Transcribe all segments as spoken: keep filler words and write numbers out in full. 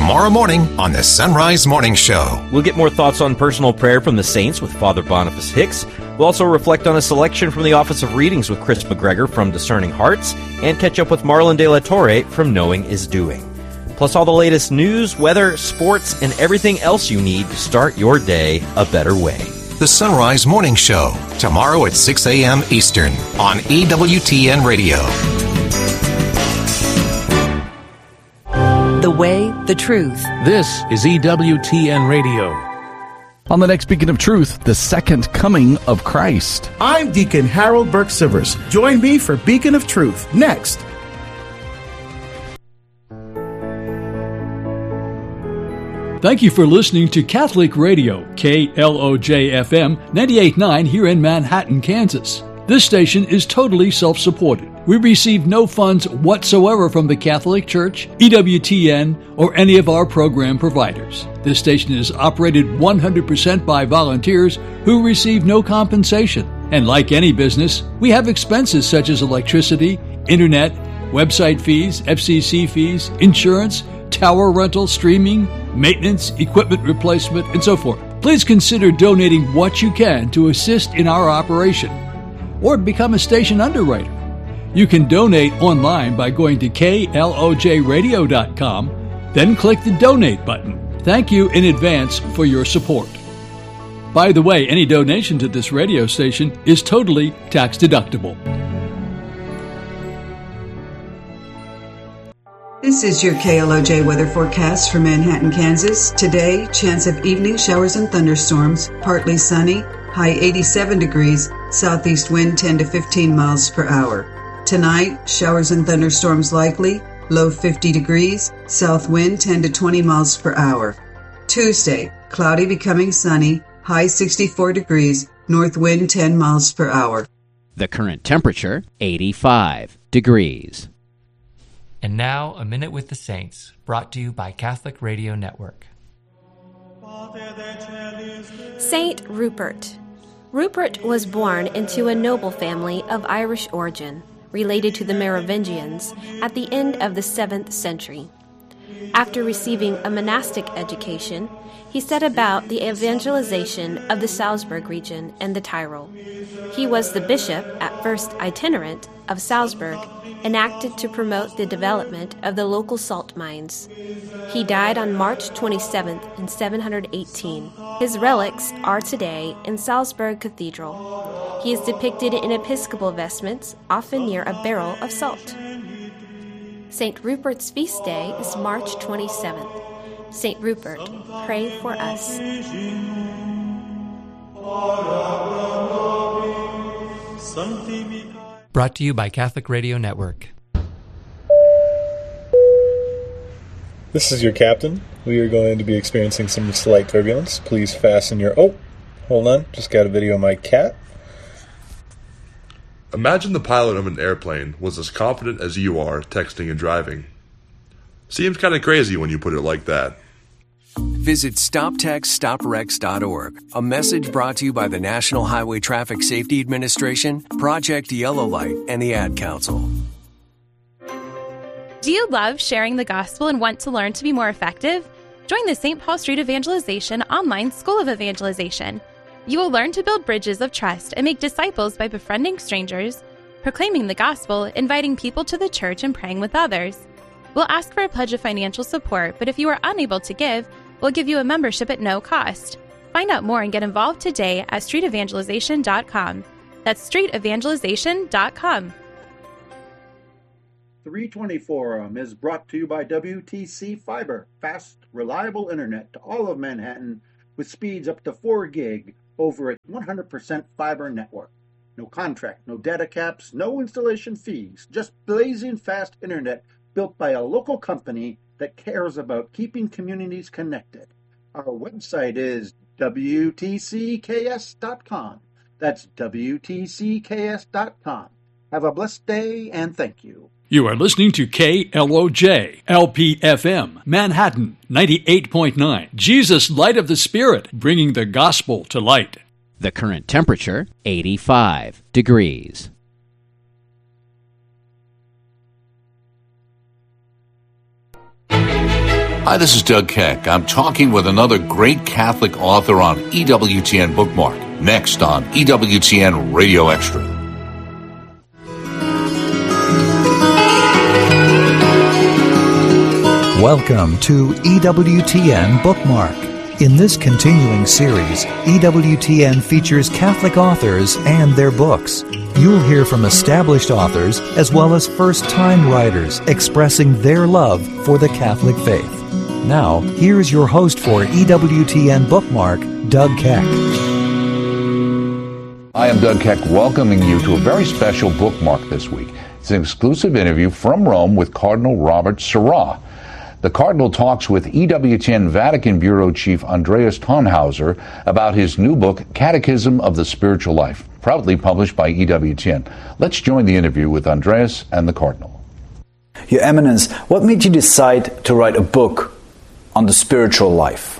tomorrow morning on the Sunrise Morning Show. We'll get more thoughts on personal prayer from the saints with Father Boniface Hicks. We'll also reflect on a selection from the Office of Readings with Chris McGregor from Discerning Hearts, and catch up with Marlon De La Torre from Knowing is Doing. Plus all the latest news, weather, sports, and everything else you need to start your day a better way. The Sunrise Morning Show, tomorrow at six a.m. Eastern on E W T N Radio. The way, the truth. This is E W T N Radio. On the next Beacon of Truth, the second coming of Christ. I'm Deacon Harold Burke-Sivers. Join me for Beacon of Truth next. Thank you for listening to Catholic Radio, K L O J F M ninety-eight point nine here in Manhattan, Kansas. This station is totally self-supported. We receive no funds whatsoever from the Catholic Church, E W T N, or any of our program providers. This station is operated one hundred percent by volunteers who receive no compensation. And like any business, we have expenses such as electricity, internet, website fees, F C C fees, insurance, tower rental, streaming, maintenance, equipment replacement, and so forth. Please consider donating what you can to assist in our operation, or become a station underwriter. You can donate online by going to K L O J radio dot com, then click the donate button. Thank you in advance for your support. By the way, any donation to this radio station is totally tax deductible. This is your K L O J weather forecast for Manhattan, Kansas. Today, chance of evening showers and thunderstorms, partly sunny, high eighty-seven degrees, southeast wind ten to fifteen miles per hour. Tonight, showers and thunderstorms likely, low fifty degrees, south wind ten to twenty miles per hour. Tuesday, cloudy becoming sunny, high sixty-four degrees, north wind ten miles per hour. The current temperature, eighty-five degrees. And now, A Minute with the Saints, brought to you by Catholic Radio Network. Saint Rupert. Rupert was born into a noble family of Irish origin, related to the Merovingians, at the end of the seventh century. After receiving a monastic education, he set about the evangelization of the Salzburg region and the Tyrol. He was the bishop, at first itinerant, of Salzburg, enacted to promote the development of the local salt mines. He died on March twenty-seventh in seven hundred eighteen. His relics are today in Salzburg Cathedral. He is depicted in episcopal vestments, often near a barrel of salt. Saint Rupert's feast day is March twenty-seventh. Saint Rupert, pray for us. Brought to you by Catholic Radio Network. This is your captain. We are going to be experiencing some slight turbulence. Please fasten your... Oh, hold on. Just got a video of my cat. Imagine the pilot of an airplane was as confident as you are texting and driving. Seems kind of crazy when you put it like that. Visit stop text stop wrecks dot org. A message brought to you by the National Highway Traffic Safety Administration, Project Yellow Light, and the Ad Council. Do you love sharing the gospel and want to learn to be more effective? Join the Saint Paul Street Evangelization Online School of Evangelization. You will learn to build bridges of trust and make disciples by befriending strangers, proclaiming the gospel, inviting people to the church, and praying with others. We'll ask for a pledge of financial support, but if you are unable to give, we'll give you a membership at no cost. Find out more and get involved today at street evangelization dot com. That's street evangelization dot com. three twenty Forum is brought to you by W T C Fiber, fast, reliable internet to all of Manhattan with speeds up to four gig over a one hundred percent fiber network. No contract, no data caps, no installation fees, just blazing fast internet built by a local company that cares about keeping communities connected. Our website is W T C K S dot com. That's W T C K S dot com. Have a blessed day and thank you. You are listening to K L O J, L P F M, Manhattan, ninety-eight point nine. Jesus, Light of the Spirit, bringing the gospel to light. The current temperature, eighty-five degrees. Hi, this is Doug Keck. I'm talking with another great Catholic author on E W T N Bookmark, next on E W T N Radio Extra. Welcome to E W T N Bookmark. In this continuing series, E W T N features Catholic authors and their books. You'll hear from established authors as well as first-time writers expressing their love for the Catholic faith. Now, here's your host for E W T N Bookmark, Doug Keck. I am Doug Keck, welcoming you to a very special bookmark this week. It's an exclusive interview from Rome with Cardinal Robert Sarah. The Cardinal talks with E W T N Vatican Bureau Chief Andreas Tannhauser about his new book, Catechism of the Spiritual Life, proudly published by E W T N. Let's join the interview with Andreas and the Cardinal. Your Eminence, what made you decide to write a book on the spiritual life?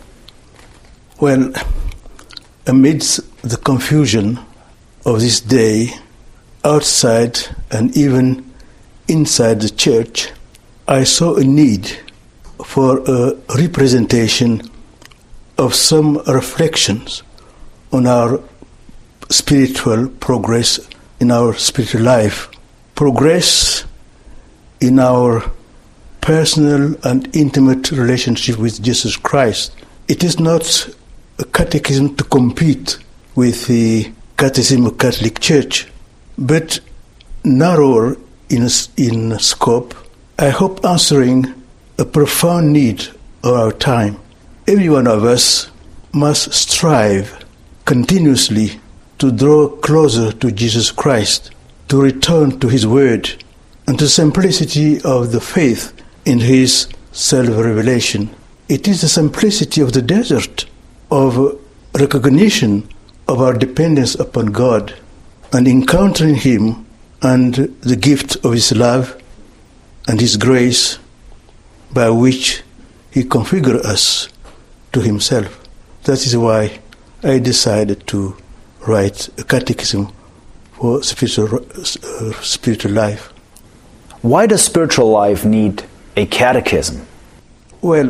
Well, amidst the confusion of this day, outside and even inside the church, I saw a need for a representation of some reflections on our spiritual progress in our spiritual life, progress in our personal and intimate relationship with Jesus Christ. It is not a catechism to compete with the Catechism of Catholic Church, but narrower in, in scope, I hope answering a profound need of our time. Every one of us must strive continuously to draw closer to Jesus Christ, to return to His Word, and to the simplicity of the faith in His self-revelation. It is the simplicity of the desert, of recognition of our dependence upon God, and encountering Him and the gift of His love and His grace by which He configures us to Himself. That is why I decided to write a catechism for spiritual, uh, spiritual life. Why does spiritual life need a catechism? Well,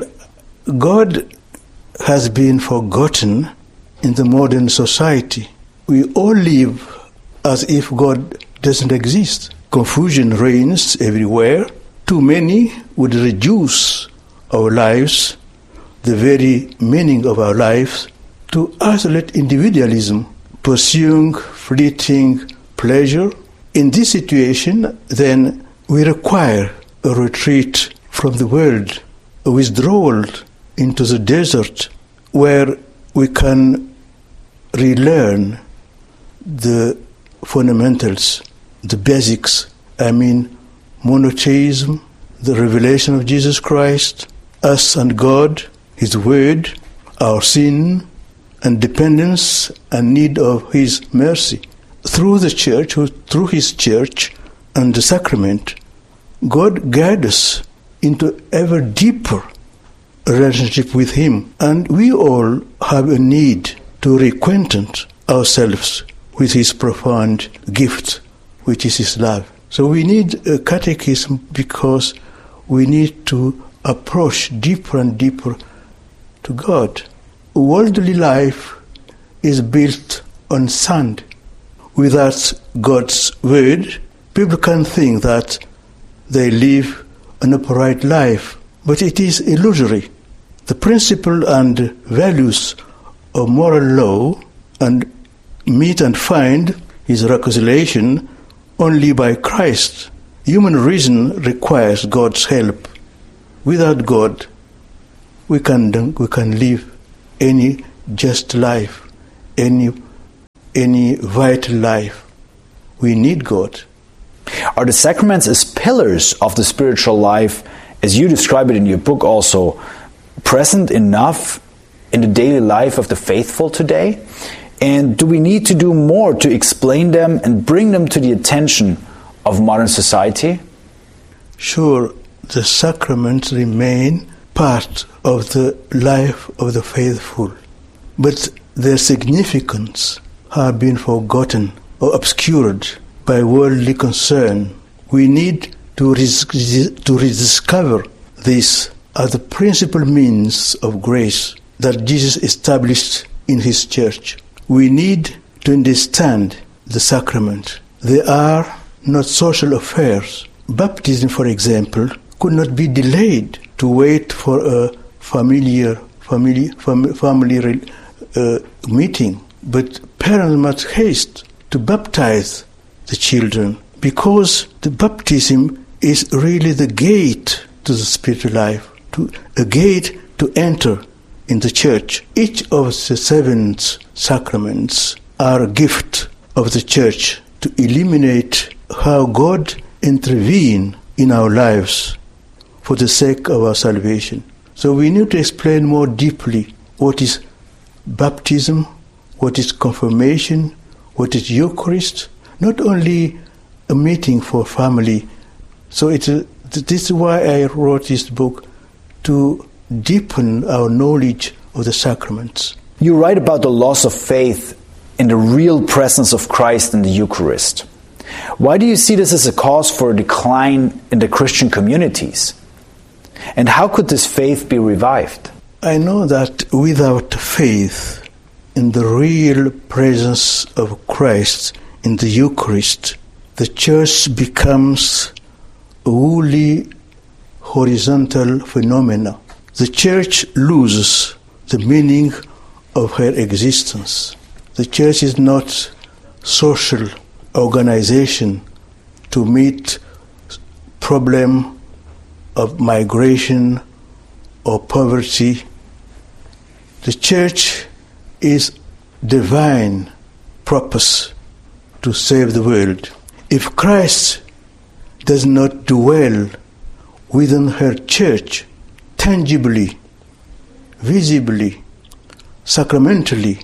God has been forgotten in the modern society. We all live as if God doesn't exist. Confusion reigns everywhere. Too many would reduce our lives, the very meaning of our lives, to isolate individualism, pursuing fleeting pleasure. In this situation, then, we require a retreat from the world, a withdrawal into the desert, where we can relearn the fundamentals, the basics, I mean, monotheism, the revelation of Jesus Christ, us and God, His Word, our sin, and dependence and need of His mercy. Through the Church, through His Church and the sacrament, God guides us into ever deeper relationship with Him. And we all have a need to reacquaint ourselves with His profound gift, which is His love. So we need a catechism because we need to approach deeper and deeper to God. Worldly life is built on sand. Without God's Word, people can think that they live an upright life, but it is illusory. The principle and values of moral law and meet and find His reconciliation only by Christ. Human reason requires God's help. Without God, we can we can live any just life, any any vital life. We need God. Are the sacraments as pillars of the spiritual life, as you describe it in your book also, present enough in the daily life of the faithful today? And do we need to do more to explain them and bring them to the attention of modern society? Sure, the sacraments remain part of the life of the faithful, but their significance has been forgotten or obscured by worldly concern. We need to, res- to rediscover this are the principal means of grace that Jesus established in his church. We need to understand the sacrament. They are not social affairs. Baptism, for example, could not be delayed to wait for a familiar family, fam, family uh, meeting, but parents must haste to baptize the children, because the baptism is really the gate to the spiritual life, to a gate to enter in the church. Each of the seven sacraments are a gift of the church to illuminate how God intervenes in our lives for the sake of our salvation. So we need to explain more deeply what is baptism, what is confirmation, what is Eucharist, not only a meeting for family. So it's a, this is why I wrote this book, to deepen our knowledge of the sacraments. You write about the loss of faith in the real presence of Christ in the Eucharist. Why do you see this as a cause for a decline in the Christian communities? And how could this faith be revived? I know that without faith in the real presence of Christ in the Eucharist, the Church becomes a wholly horizontal phenomena. The Church loses the meaning of her existence. The Church is not social organization to meet problem of migration or poverty. The Church is divine purpose to save the world. If Christ does not dwell within her church tangibly, visibly, sacramentally,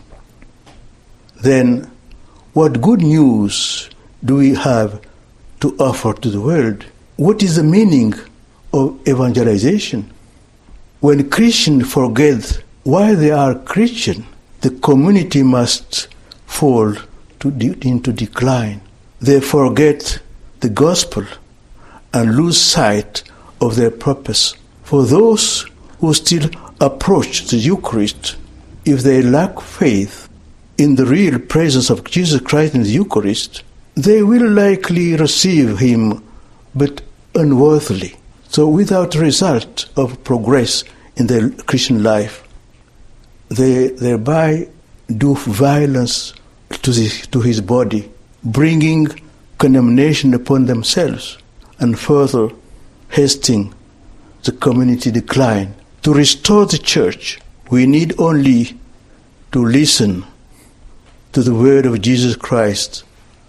then what good news do we have to offer to the world? What is the meaning of evangelization? When Christians forget why they are Christian, the community must fall to de- into decline. They forget the gospel and lose sight of their purpose. For those who still approach the Eucharist, if they lack faith in the real presence of Jesus Christ in the Eucharist, they will likely receive him, but unworthily. So without result of progress in their Christian life, they thereby do violence to, the, to his body, bringing condemnation upon themselves and further hastening the community decline. To restore the church, we need only to listen to the word of Jesus Christ.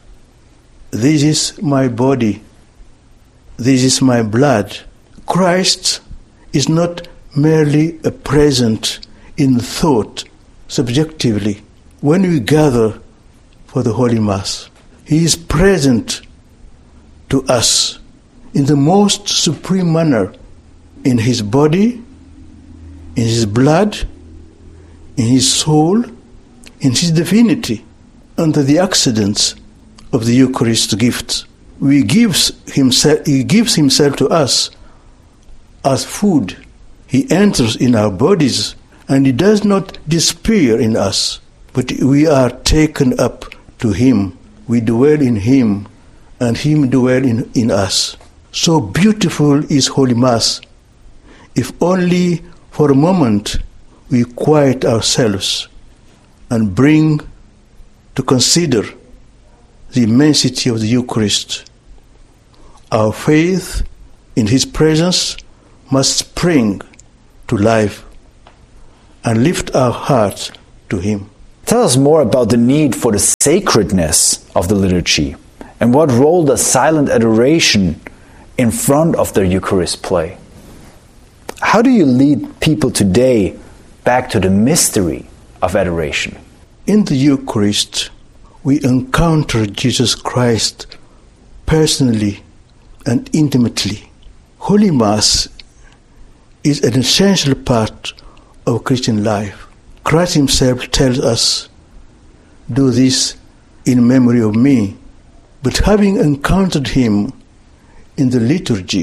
This is my body. This is my blood. Christ is not merely a present in thought, subjectively. When we gather for the Holy Mass, he is present to us in the most supreme manner, in his body, in his blood, in his soul, in his divinity, under the accidents of the Eucharist gift. We gives himself, he gives himself to us as food. He enters in our bodies, and he does not disappear in us, but we are taken up to him. We dwell in him, and him dwell in, in us. So beautiful is Holy Mass, if only for a moment we quiet ourselves and bring to consider the immensity of the Eucharist. Our faith in his presence must spring to life and lift our hearts to him. Tell us more about the need for the sacredness of the liturgy, and what role does silent adoration in front of the Eucharist play? How do you lead people today back to the mystery of adoration? In the Eucharist, we encounter Jesus Christ personally and intimately. Holy Mass is an essential part of Christian life. Christ himself tells us, "Do this in memory of me." But having encountered him in the liturgy,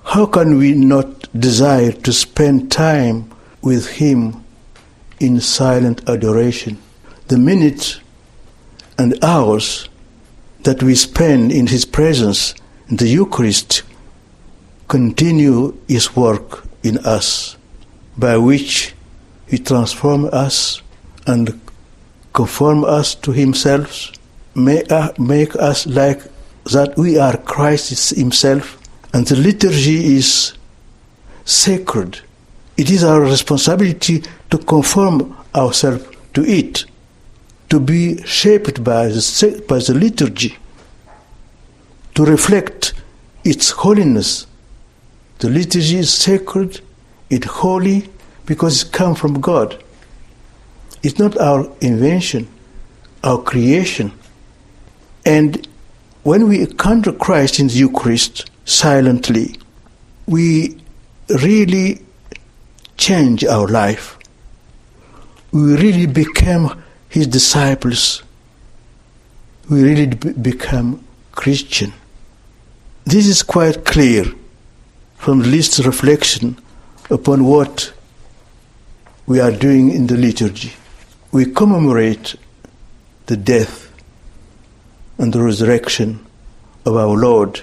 how can we not desire to spend time with Him in silent adoration? The minutes and hours that we spend in His presence in the Eucharist continue His work in us, by which He transforms us and conform us to Himself, make us like that we are Christ Himself. And the liturgy is sacred. It is our responsibility to conform ourselves to it, to be shaped by the, by the liturgy, to reflect its holiness. The liturgy is sacred, it's holy, because it comes from God. It's not our invention, our creation. And when we encounter Christ in the Eucharist silently, we really change our life. We really become His disciples. We really b- become Christian. This is quite clear from the least reflection upon what we are doing in the liturgy. We commemorate the death and the resurrection of our Lord,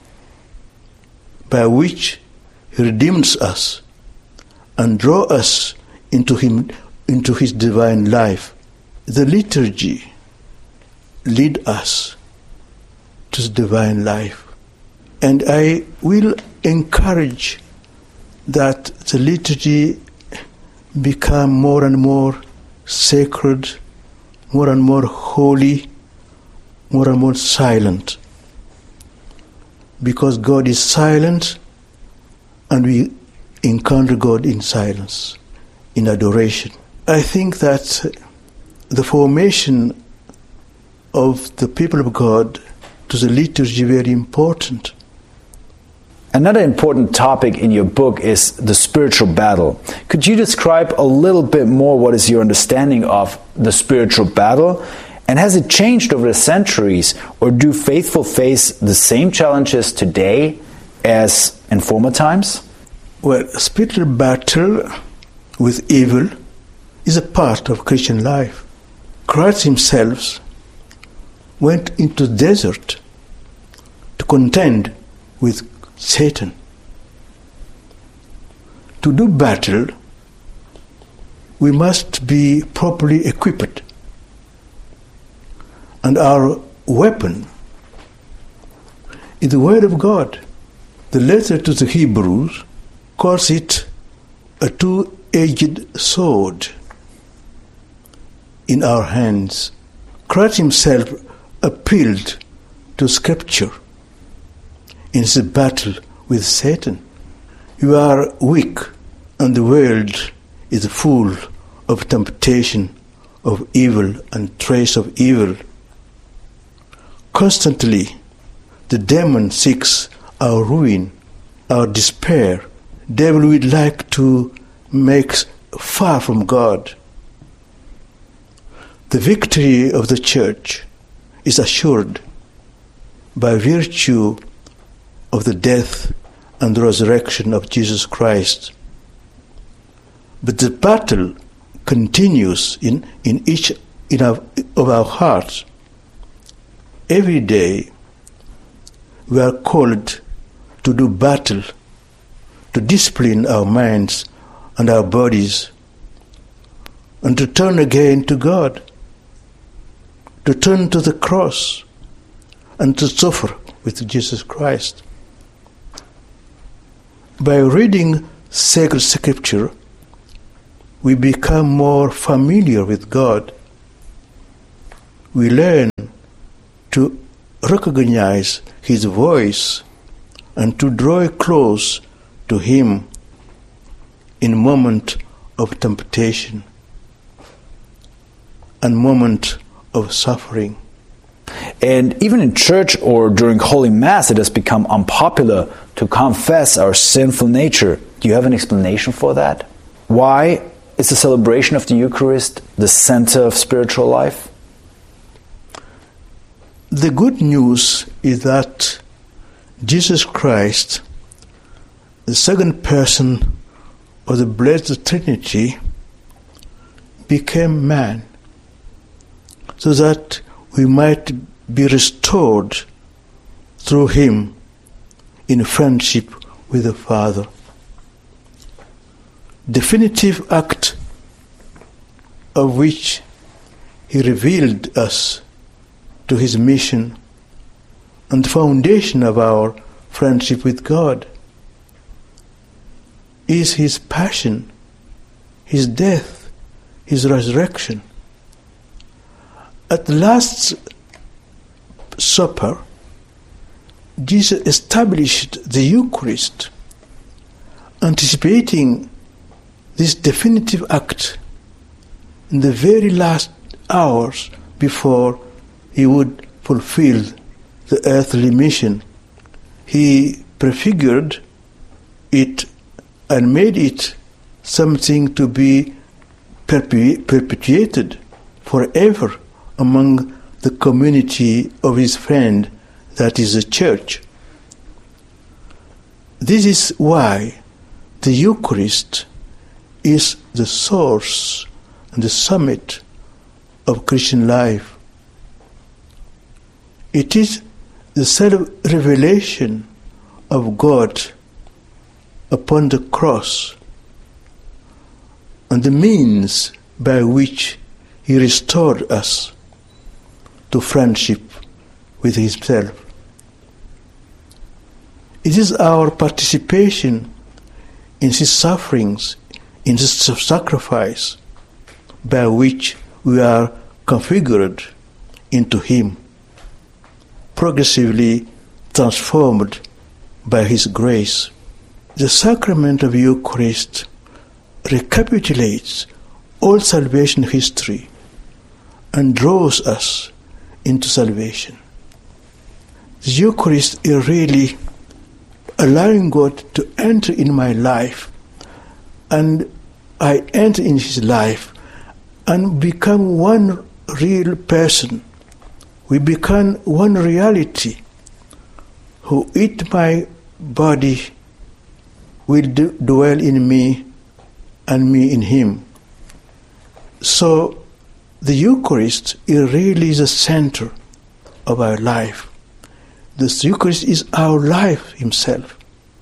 by which He redeems us and draws us into Him, into His divine life. The liturgy leads us to the divine life. And I will encourage that the liturgy become more and more sacred, more and more holy, more and more silent. Because God is silent, and we encounter God in silence, in adoration. I think that the formation of the people of God to the liturgy is very important. Another important topic in your book is the spiritual battle. Could you describe a little bit more what is your understanding of the spiritual battle? And has it changed over the centuries, or do faithful face the same challenges today as in former times? Well, spiritual battle with evil is a part of Christian life. Christ Himself went into the desert to contend with Satan. To do battle, we must be properly equipped. And our weapon is the Word of God. The letter to the Hebrews calls it a two-edged sword in our hands. Christ Himself appealed to Scripture in His battle with Satan. You are weak, and the world is full of temptation, of evil and trace of evil. Constantly, the demon seeks our ruin, our despair. Devil would like to make far from God. The victory of the church is assured by virtue of the death and the resurrection of Jesus Christ. But the battle continues in, in each in our, of our hearts. Every day we are called to do battle, to discipline our minds and our bodies, and to turn again to God, to turn to the cross, and to suffer with Jesus Christ. By reading sacred scripture, we become more familiar with God. We learn to recognize His voice and to draw close to Him in moment of temptation and moment of suffering. And even in church or during Holy Mass, it has become unpopular to confess our sinful nature. Do you have an explanation for that? Why is the celebration of the Eucharist the center of spiritual life? The good news is that Jesus Christ the second person of the Blessed Trinity became man, so that we might be restored through him in friendship with the Father. Definitive act of which he revealed us to his mission and the foundation of our friendship with God is his passion, his death, his resurrection. At the Last Supper, Jesus established the Eucharist, anticipating this definitive act in the very last hours before he would fulfill the earthly mission. He prefigured it and made it something to be perpe- perpetuated forever among the community of his friend, that is the church. This is why the Eucharist is the source and the summit of Christian life. It is the self-revelation of God upon the cross and the means by which he restored us to friendship with himself. It is our participation in his sufferings, in his sacrifice, by which we are configured into him, progressively transformed by his grace. The sacrament of Eucharist recapitulates all salvation history and draws us into salvation. The Eucharist is really allowing God to enter in my life, and I enter in his life and become one real person. We become one reality. Who eat my body will do, dwell in me and me in him. So the Eucharist is really the center of our life. The Eucharist is our life himself.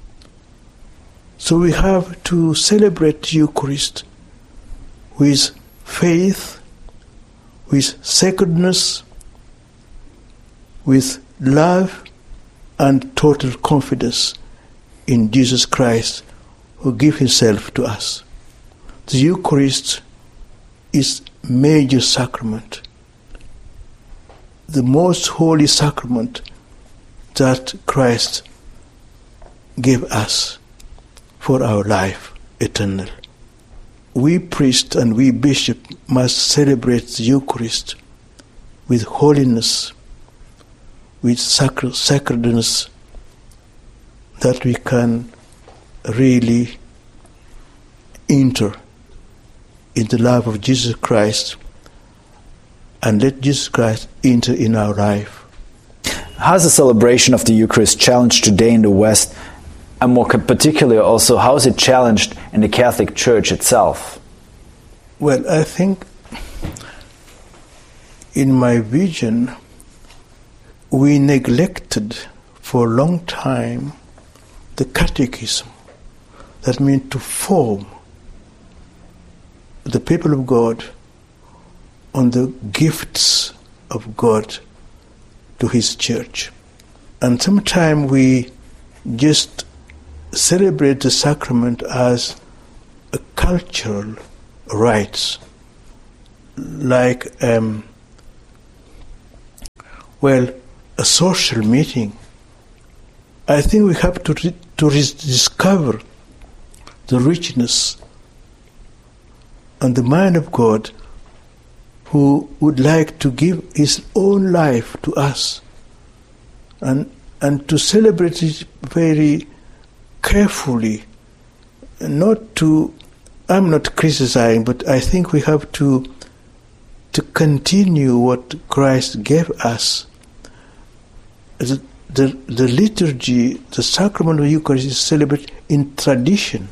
So we have to celebrate the Eucharist with faith, with sacredness, with love and total confidence in Jesus Christ, who gave himself to us. The Eucharist is major sacrament, the most holy sacrament that Christ gave us for our life eternal. We priests and we bishops must celebrate the Eucharist with holiness, with sacred, sacredness, that we can really enter in the love of Jesus Christ and let Jesus Christ enter in our life. How is the celebration of the Eucharist challenged today in the West, and more particularly also, how is it challenged in the Catholic Church itself? Well, I think in my vision, we neglected for a long time the catechism. That means to form the people of God on the gifts of God to his church. And sometimes we just celebrate the sacrament as a cultural rites, like, um, well, a social meeting. I think we have to re- to rediscover the richness and the mind of God, who would like to give his own life to us, and and to celebrate it very carefully. Not to, I'm not criticizing, but I think we have to to continue what Christ gave us. The, the, the liturgy, the sacrament of Eucharist is celebrated in tradition.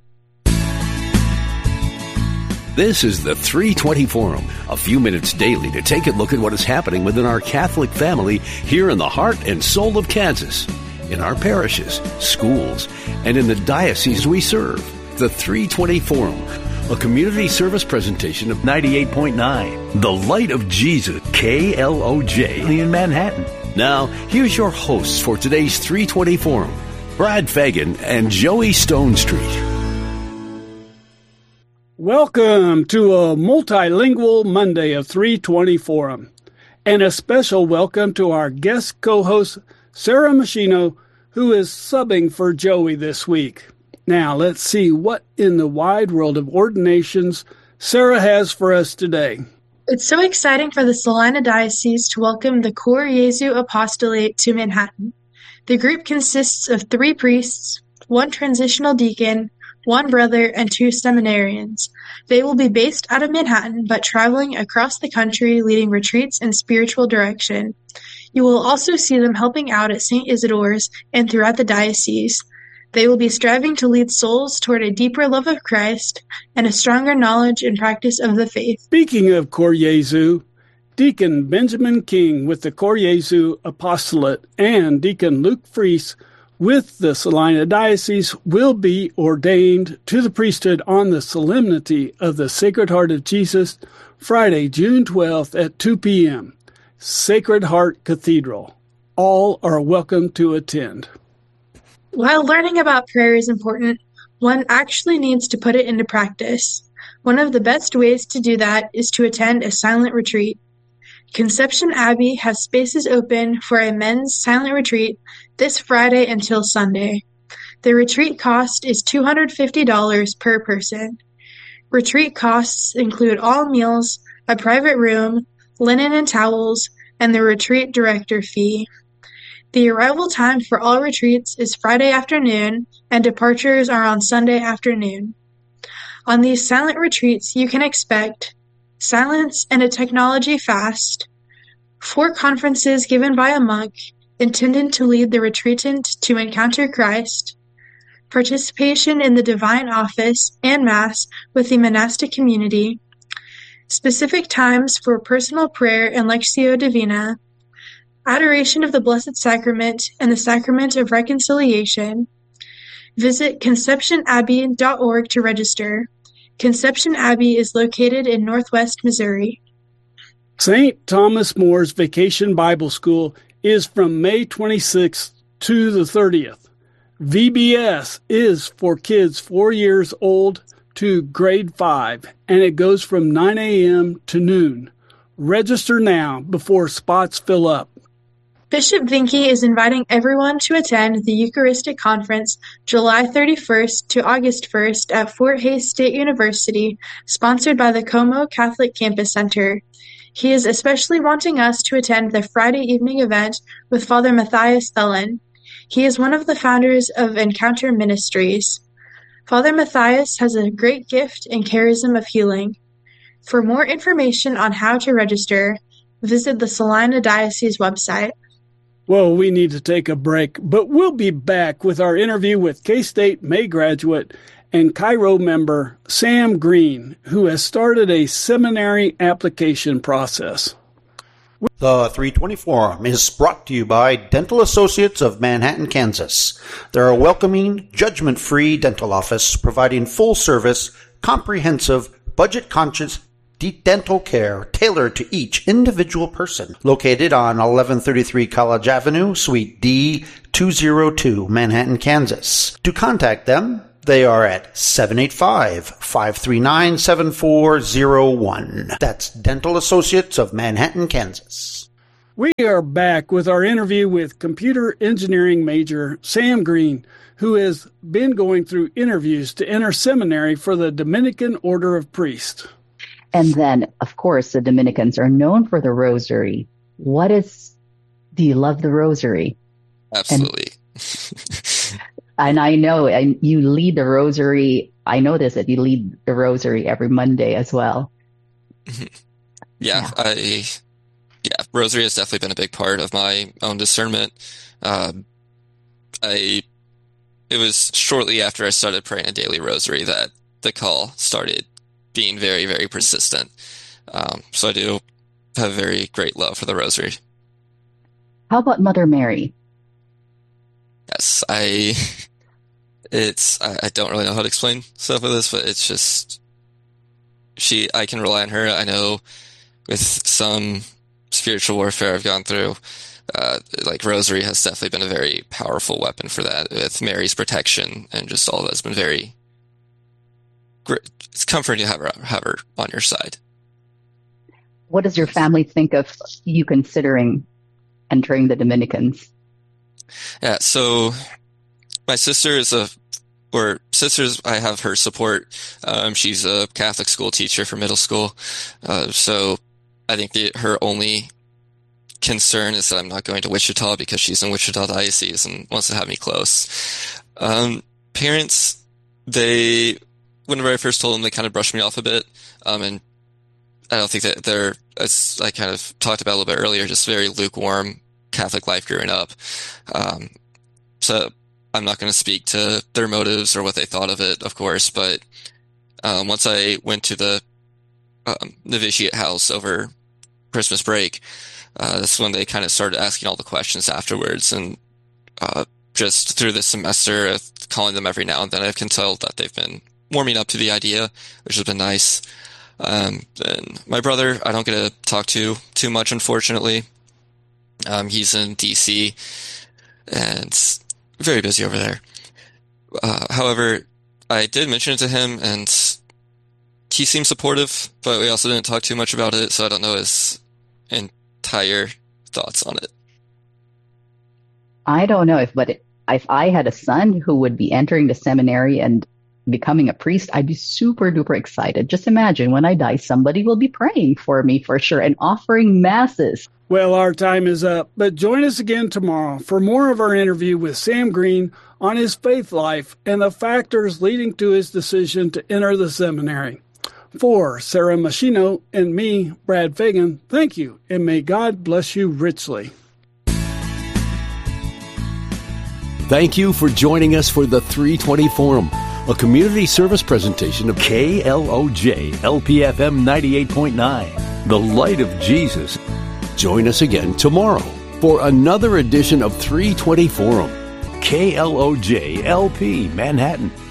This is the three twenty Forum, a few minutes daily to take a look at what is happening within our Catholic family here in the heart and soul of Kansas, in our parishes, schools, and in the diocese we serve. The three twenty Forum, a community service presentation of ninety-eight point nine, The Light of Jesus, K L O J in Manhattan. Now, here's your hosts for today's three twenty Forum, Brad Fagan and Joey Stone Street. Welcome to a multilingual Monday of three twenty Forum, and a special welcome to our guest co-host, Sarah Machino, who is subbing for Joey this week. Now, let's see what in the wide world of ordinations Sarah has for us today. It's so exciting for the Salina Diocese to welcome the Cor Jesu Apostolate to Manhattan. The group consists of three priests, one transitional deacon, one brother, and two seminarians. They will be based out of Manhattan, but traveling across the country leading retreats in spiritual direction. You will also see them helping out at Saint Isidore's and throughout the diocese. They will be striving to lead souls toward a deeper love of Christ and a stronger knowledge and practice of the faith. Speaking of Cor Jesu, Deacon Benjamin King with the Cor Jesu Apostolate and Deacon Luke Fries with the Salina Diocese will be ordained to the priesthood on the Solemnity of the Sacred Heart of Jesus, Friday, June twelfth at two p.m., Sacred Heart Cathedral. All are welcome to attend. While learning about prayer is important, one actually needs to put it into practice. One of the best ways to do that is to attend a silent retreat. Conception Abbey has spaces open for a men's silent retreat this Friday until Sunday. The retreat cost is two hundred fifty dollars per person. Retreat costs include all meals, a private room, linen and towels, and the retreat director fee. The arrival time for all retreats is Friday afternoon, and departures are on Sunday afternoon. On these silent retreats, you can expect silence and a technology fast, four conferences given by a monk intended to lead the retreatant to encounter Christ, participation in the divine office and Mass with the monastic community, specific times for personal prayer and Lectio Divina, adoration of the Blessed Sacrament and the Sacrament of Reconciliation. Visit conception abbey dot org to register. Conception Abbey is located in Northwest Missouri. Saint Thomas More's Vacation Bible School is from May twenty-sixth to the thirtieth. V B S is for kids four years old to grade five, and it goes from nine a.m. to noon. Register now before spots fill up. Bishop Vinke is inviting everyone to attend the Eucharistic Conference July thirty-first to August first at Fort Hays State University, sponsored by the Como Catholic Campus Center. He is especially wanting us to attend the Friday evening event with Father Matthias Thelen. He is one of the founders of Encounter Ministries. Father Matthias has a great gift and charism of healing. For more information on how to register, visit the Salina Diocese website. Well, we need to take a break, but we'll be back with our interview with K-State May graduate and Cairo member Sam Green, who has started a seminary application process. The three twenty Forum is brought to you by Dental Associates of Manhattan, Kansas. They're a welcoming, judgment-free dental office providing full-service, comprehensive, budget-conscious dental care tailored to each individual person. Located on eleven thirty-three College Avenue, Suite D two oh two, Manhattan, Kansas. To contact them, they are at seven eight five, five three nine, seven four zero one. That's Dental Associates of Manhattan, Kansas. We are back with our interview with computer engineering major Sam Green, who has been going through interviews to enter seminary for the Dominican Order of Priests. And then, of course, the Dominicans are known for the rosary. What is, do you love the rosary? Absolutely. And, and I know, and you lead the rosary. I know this, that you lead the rosary every Monday as well. Yeah, yeah. I yeah, rosary has definitely been a big part of my own discernment. Uh, I it was shortly after I started praying a daily rosary that the call started being very, very persistent. Um, so I do have a very great love for the rosary. How about Mother Mary? Yes, I. It's I, I don't really know how to explain stuff with this, but it's just she. I can rely on her. I know with some spiritual warfare I've gone through, uh, like rosary has definitely been a very powerful weapon for that. With Mary's protection and just all of that's been very. It's comforting to have her have her on your side. What does your family think of you considering entering the Dominicans? Yeah, so my sister is a, or sisters, I have her support. Um, she's a Catholic school teacher for middle school. Uh, so I think the, her only concern is that I'm not going to Wichita because she's in Wichita Diocese and wants to have me close. Um, parents, they, whenever I first told them, they kind of brushed me off a bit. Um, and I don't think that they're, as I kind of talked about a little bit earlier, just very lukewarm Catholic life growing up. Um, so I'm not going to speak to their motives or what they thought of it, of course, but um, once I went to the um, novitiate house over Christmas break, uh, that's when they kind of started asking all the questions afterwards. And uh, just through this semester, uh, calling them every now and then, I can tell that they've been warming up to the idea, which has been nice. Um, and my brother, I don't get to talk to too much, unfortunately. Um, he's in D C and very busy over there. Uh, however, I did mention it to him and he seemed supportive, but we also didn't talk too much about it, so I don't know his entire thoughts on it. I don't know if, but if I had a son who would be entering the seminary and becoming a priest, I'd be super duper excited. Just imagine when I die, somebody will be praying for me for sure and offering masses. Well, our time is up, but join us again tomorrow for more of our interview with Sam Green on his faith life and the factors leading to his decision to enter the seminary. For Sarah Machino and me, Brad Fagan, thank you, and may God bless you richly. Thank you for joining us for the three twenty Forum, a community service presentation of K L O J L P F M ninety-eight point nine, the light of Jesus. Join us again tomorrow for another edition of three twenty Forum, K L O J L P Manhattan.